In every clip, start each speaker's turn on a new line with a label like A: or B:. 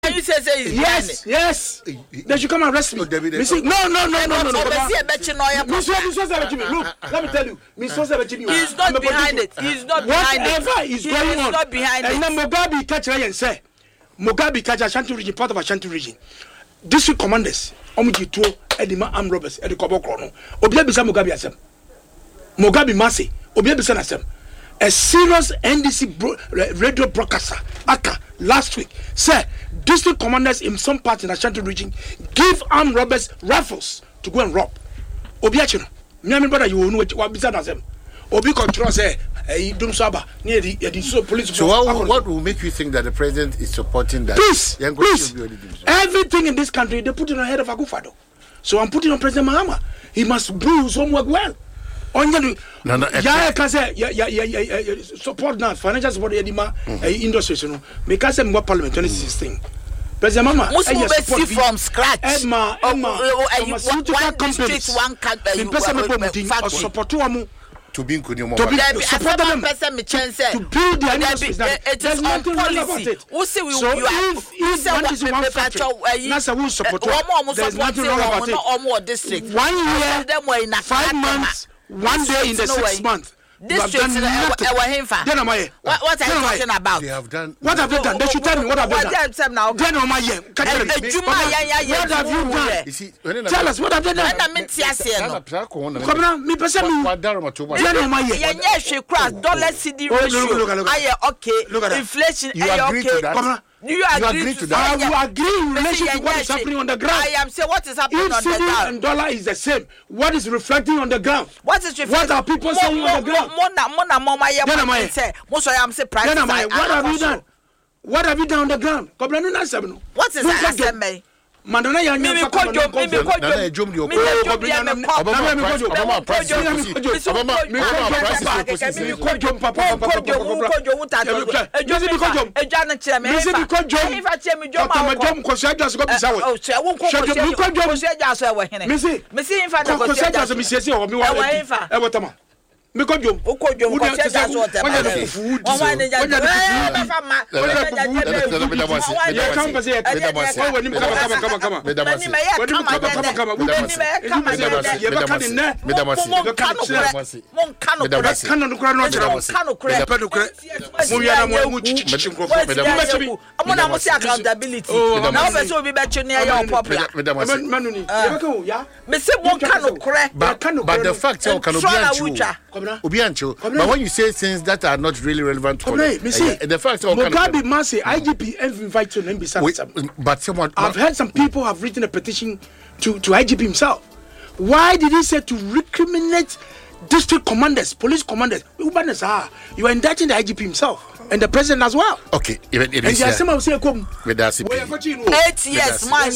A: You say
B: yes. They should come and arrest me. No.
A: Look, let me tell you. He's not behind it. He's not behind it.
B: Whatever is going on.
A: Not behind it.
B: And then Mugabe catch and say, Mugabe catch Ashanti region, part of Ashanti region. District commanders, Omujito, Edima armed robbers, Edikobo Krono. Obia bisa Mugabe asem. Mugabe Masi, Obia bisa asem. A serious NDC radio broadcaster, Aka, last week, said district commanders in some parts in the Ashanti region give armed robbers rifles to go and rob. Obiachino, me brother, you know what beside them. Obi control say, Dum Saba, near the police.
C: So what will make you think that the president is supporting that?
B: Please. Everything in this country, they put it on the head of Akufo-Addo. So I'm putting on President Mahama. He must do his homework well.
C: No.
B: Support now, financial support Edima industries, you know. Make us more parliament 2016. President Mama,
A: see from scratch.
B: Emma, pharmaceutical companies.
C: To be
B: support them to build their industries. There's nothing wrong about it. So if one is one factory, NASA will support it. There's nothing wrong about it. 1 year, 5 months, 1 day in the 6 months.
A: What are you talking about?
C: They have done.
B: What have they done? They should tell me what have they done.
A: What
B: have you done? Tell us what have they done.
A: Dollar CD ratio. Okay. Inflation.
C: You agree to that?
A: You agree to that?
B: I will agree in relation to what is happening on the ground.
A: I am saying what is happening on the ground.
B: And dollar is the same. What is reflecting on the ground?
A: What is reflecting?
B: What are people saying on the ground? What have you done? What have you done on the ground?
A: What is that?
B: Mandana ya
A: mimi kojo
C: but the fact but when you say things that are not really relevant to the fact
B: Mugabe Mase IGP invite to them
C: but someone
B: I've heard some people have written a petition to IGP himself. Why did he say to recriminate district commanders, police commanders? You are indicting the IGP himself and the president as well.
C: Okay, even
B: and there are some of say come
A: 8 years man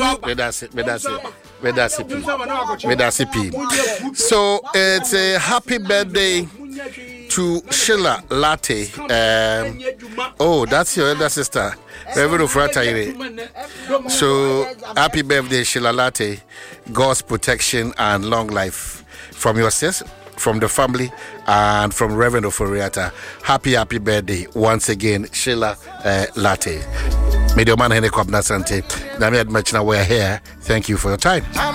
C: so it's a happy birthday to Sheila Latte. That's your elder sister, Reverend Ofrataire. So happy birthday, Sheila Latte. God's protection and long life from your sis, from the family, and from Reverend Ofrataire. Happy birthday once again, Sheila Latte. Medio man Hene Kwabna Sante. Nami Admachina, we're here. Thank you for your time.